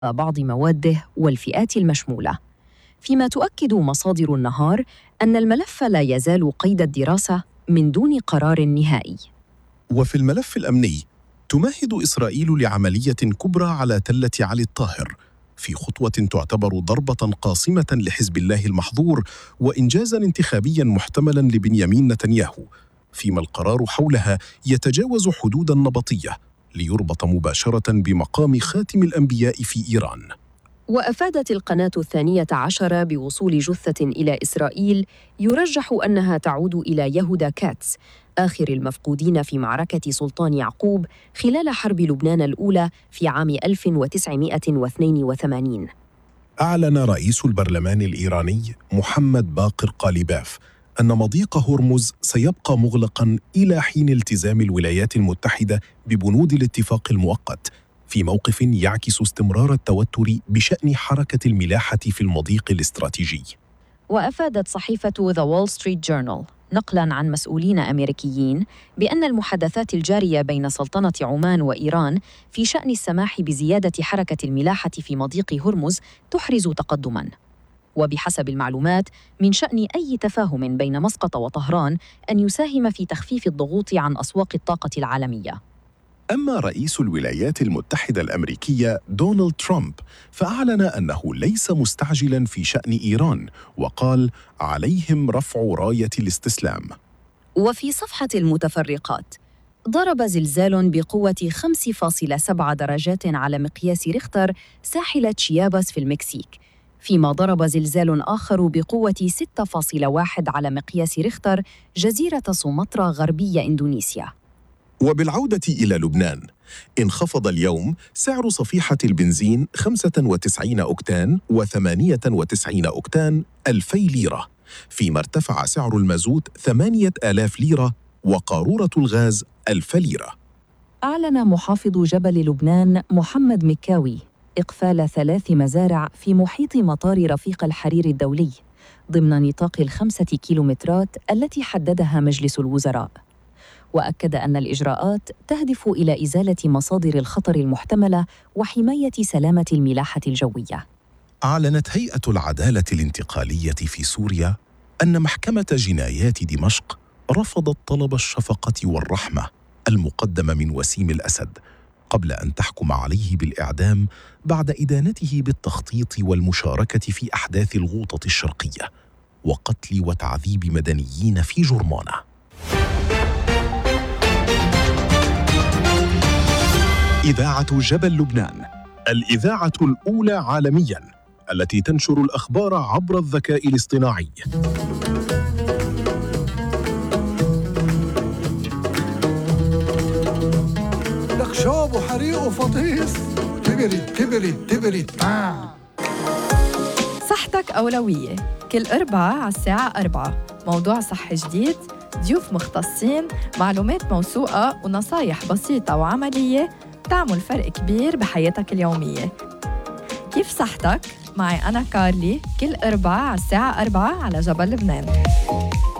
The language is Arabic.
بعض مواده والفئات المشمولة، فيما تؤكد مصادر النهار أن الملف لا يزال قيد الدراسة من دون قرار نهائي. وفي الملف الأمني تمهد إسرائيل لعملية كبرى على تلة علي الطاهر، في خطوة تعتبر ضربة قاصمة لحزب الله المحظور وإنجازاً انتخابياً محتملاً لبنيامين نتنياهو، فيما القرار حولها يتجاوز حدود النبطية ليربط مباشرة بمقام خاتم الأنبياء في إيران. وأفادت القناة 12 بوصول جثة إلى إسرائيل يرجح أنها تعود إلى يهودا كاتس، آخر المفقودين في معركة سلطان يعقوب خلال حرب لبنان الأولى في عام 1982. أعلن رئيس البرلمان الإيراني محمد باقر قاليباف أن مضيق هرمز سيبقى مغلقاً إلى حين التزام الولايات المتحدة ببنود الاتفاق المؤقت، في موقف يعكس استمرار التوتر بشأن حركة الملاحة في المضيق الاستراتيجي. وأفادت صحيفة The Wall Street Journal نقلاً عن مسؤولين أمريكيين بأن المحادثات الجارية بين سلطنة عمان وإيران في شأن السماح بزيادة حركة الملاحة في مضيق هرمز تحرز تقدماً. وبحسب المعلومات من شأن أي تفاهم بين مسقط وطهران أن يساهم في تخفيف الضغوط عن أسواق الطاقة العالمية. أما رئيس الولايات المتحدة الأمريكية دونالد ترامب فأعلن أنه ليس مستعجلاً في شأن إيران، وقال عليهم رفع راية الاستسلام. وفي صفحة المتفرقات، ضرب زلزال بقوة 5.7 درجات على مقياس ريختر ساحل تشياباس في المكسيك، فيما ضرب زلزال آخر بقوة 6.1 على مقياس ريختر جزيرة سومطرة غربية إندونيسيا. وبالعودة إلى لبنان، انخفض اليوم سعر صفيحة البنزين 95 أوكتان و98 أوكتان 2000 ليرة، فيما ارتفع سعر المازوت 8000 ليرة وقارورة الغاز 1000 ليرة. أعلن محافظ جبل لبنان محمد مكاوي إقفال 3 مزارع في محيط مطار رفيق الحرير الدولي ضمن نطاق 5 كيلومترات التي حددها مجلس الوزراء، وأكد أن الإجراءات تهدف إلى إزالة مصادر الخطر المحتملة وحماية سلامة الملاحة الجوية. أعلنت هيئة العدالة الانتقالية في سوريا أن محكمة جنايات دمشق رفضت طلب الشفقة والرحمة المقدم من وسيم الأسد قبل أن تحكم عليه بالإعدام بعد إدانته بالتخطيط والمشاركة في أحداث الغوطة الشرقية وقتل وتعذيب مدنيين في جرمانة. إذاعة جبل لبنان، الإذاعة الأولى عالمياً التي تنشر الأخبار عبر الذكاء الاصطناعي. لك شوب وحريق وفطيس تبرد. صحتك أولوية، كل أربعة على الساعة 4 موضوع صحي جديد، ضيوف مختصين، معلومات موثوقة ونصايح بسيطة وعملية تعمل فرق كبير بحياتك اليومية. كيف صحتك؟ معي أنا كارلي كل أربعة على الساعة 4 على جبل لبنان.